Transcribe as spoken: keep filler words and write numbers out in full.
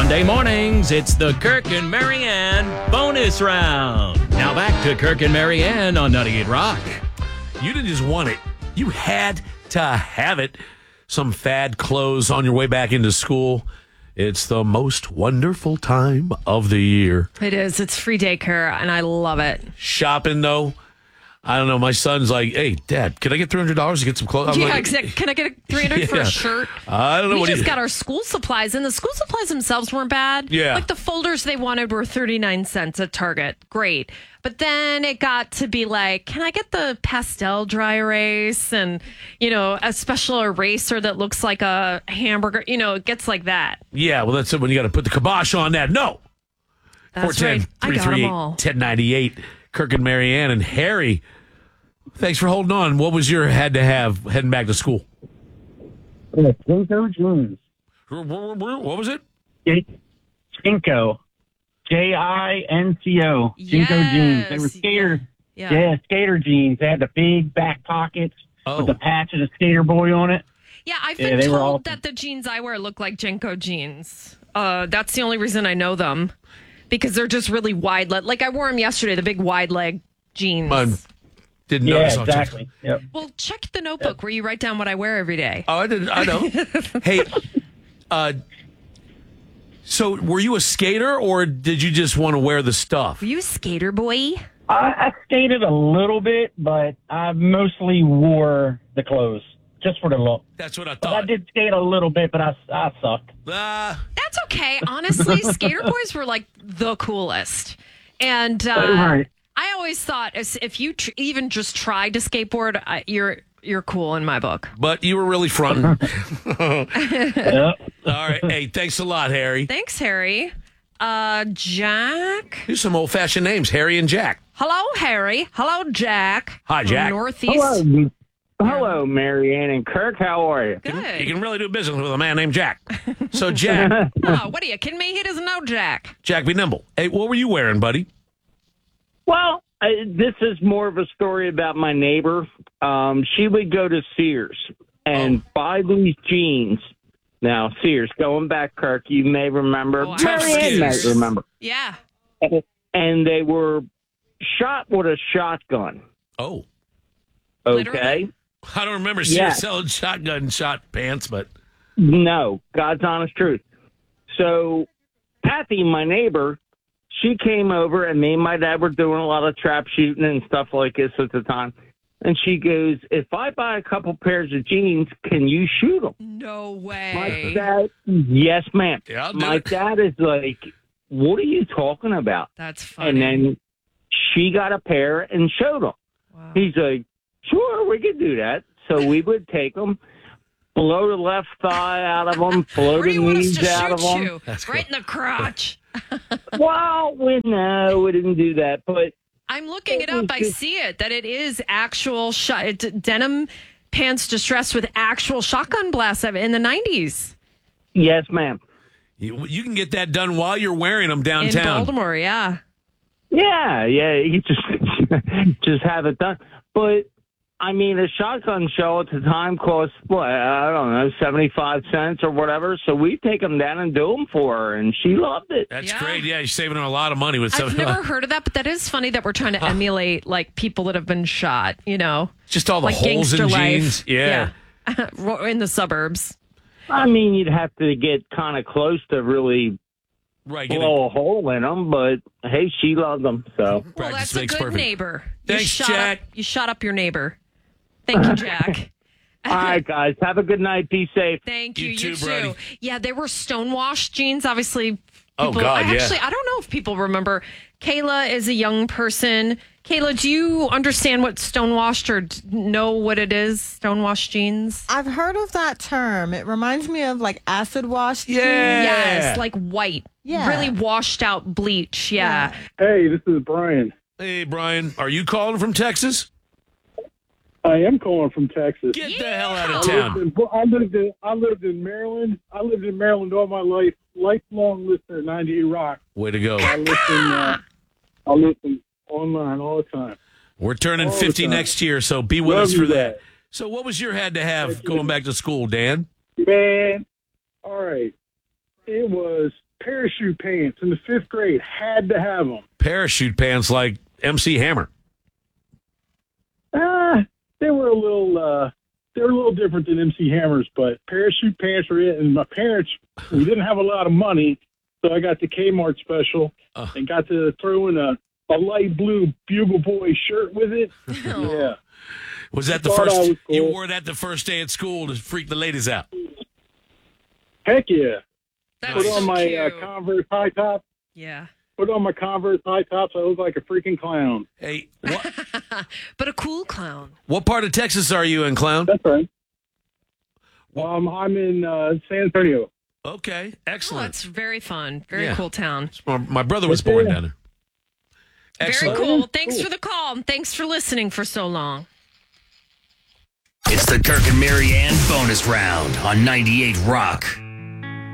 Sunday mornings, it's the Kirk and Marianne bonus round. Now back to Kirk and Marianne on ninety-eight Rock. You didn't just want it. You had to have it. Some fad clothes on your way back into school. It's the most wonderful time of the year. It is. It's free daycare, and I love it. Shopping, though. I don't know. My son's like, hey, Dad, can I get three hundred dollars to get some clothes? I'm yeah, like, exactly. Can I get a three hundred dollars yeah. for a shirt? I don't know we what just he... got our school supplies, and the school supplies themselves weren't bad. Yeah. Like the folders they wanted were thirty-nine cents at Target. Great. But then it got to be like, can I get the pastel dry erase and, you know, a special eraser that looks like a hamburger? You know, it gets like that. Yeah, well, that's it when you got to put the kibosh on that. No. That's right. I got them all. ten ninety-eight. Kirk and Marianne and Harry. Thanks for holding on. What was your had to have heading back to school? Yeah, Jinko jeans. What was it? Jinko. J I N C O. Jinko Yes. jeans. They were skater. Yeah. Yeah. skater jeans. They had the big back pockets Oh. with the patch of the skater boy on it. Yeah, I've Yeah, been they were told awesome. that the jeans I wear look like Jenko jeans. Uh, that's the only reason I know them. Because they're just really wide leg. Like I wore them yesterday, the big wide leg jeans. Um, didn't Yeah, notice. exactly. Yep. Well, check the notebook where you write down what I wear every day. Oh, I didn't. I know. Hey, uh, so were you a skater or did you just want to wear the stuff? Were you a skater boy? I, I skated a little bit, but I mostly wore the clothes just for the look. That's what I But I thought. did skate a little bit, but I, I sucked. Uh, That's okay. Honestly, skater boys were like the coolest. And uh, Right. I always thought if if you tr- even just tried to skateboard, uh, you're you're cool in my book. but you were really fronting. All Yep. right. Hey, thanks a lot, Harry. Thanks, Harry. Uh, Jack. Here's some old fashioned names Harry and Jack. Hello, Harry. Hello, Jack. Hi, From Jack. Northeast. Hello, hello, Marianne and Kirk. How are you? Good. You can really do business with a man named Jack. So, Jack, Oh, what are you kidding me? He doesn't know Jack. Jack, be nimble. Hey, what were you wearing, buddy? Well, I, this is more of a story about my neighbor. Um, she would go to Sears and buy these jeans. Now, Sears, going back, Kirk, you may remember. Oh, I Tough Marianne may skins. remember. Yeah. And they were shot with a shotgun. Oh, Okay? Literally? I don't remember Sears Yes. selling shotgun shot pants, but No, God's honest truth. So, Kathy, my neighbor, she came over, and me and my dad were doing a lot of trap shooting and stuff like this at the time. And she goes, if I buy a couple pairs of jeans, can you shoot them? No My way. dad, yes, ma'am. Yeah, I'll do My it. dad is like, what are you talking about? That's funny. And then she got a pair and showed them. Wow. He's like, sure, we could do that. So we would take them, blow the left thigh out of them, blow Where do the you want us knees to out of shoot them. you? That's Right in the crotch. Well, we, no, we didn't do that. But I'm looking it It was up. I just- see it, that it is actual shot. It's denim pants distressed with actual shotgun blasts of it in the nineties. yes, ma'am. you, you can get that done while you're wearing them In downtown. Baltimore, yeah. Yeah, yeah, you just just have it done. But I mean, a shotgun shell at the time cost what, I don't know, seventy-five cents or whatever. So we take them down and do them for her, and she loved it. That's Yeah. great. Yeah, you're saving them a lot of money with I've something. never heard of that, but that is funny that we're trying to emulate like people that have been shot, you know, Just all the like holes in gangster life. jeans. Yeah. Yeah. In the suburbs. I mean, you'd have to get kind of close to really Right. Get blow a hole in them, but hey, she loved them. So Well, Practice that's a makes good perfect. neighbor. Thanks, you shot Jack. Up, you shot up your neighbor. Thank you, Jack. all right, guys, have a good night. Be safe. Thank You you. too, You too. Brody. Yeah, they were stonewashed jeans. Obviously, Oh, people, God, I yeah. Actually, I don't know if people remember. Kayla is a young person. Kayla, do you understand what stonewashed or d- know what it is? Stonewashed jeans? I've heard of that term. It reminds me of like acid wash. Yeah. Yes, like white. Yeah. Really washed out bleach. Yeah. Hey, this is Brian. Hey, Brian, are you calling from Texas? I am calling from Texas. Get the hell out I of lived, town. in, I lived in I lived in Maryland. I lived in Maryland all my life. Lifelong listener, of ninety-eight Rock. Way to go. I listen. Uh, I listen online all the time. We're turning all the fifty time. next year, so be with Love us you, for that. Dad. So what was your had to have going back to school, Dan? Man, all right. It was parachute pants in the fifth grade. Had to have them. Parachute pants like M C Hammer. Ah, they were a little, uh, they were a little different than M C Hammers, but parachute pants were it. And my parents, we didn't have a lot of money, so I got the Kmart special Uh. and got to throw in a, a light blue Bugle Boy shirt with it. Yeah. Was that the Thought I first? was cool. You wore that the first day at school to freak the ladies out. Heck yeah. That's Put on so my cute. uh, Converse high top. Yeah. Put on my Converse high tops. I look like a freaking clown. Hey, what, But a cool clown. what part of Texas are you in, clown? That's right. Um, I'm in uh, San Antonio. Okay, Oh, excellent. it's very fun. Very Yeah. cool town. My, my brother was born down there. Excellent. Very cool. Thanks for the call. And thanks for listening for so long. It's the Kirk and Marianne bonus round on ninety-eight Rock.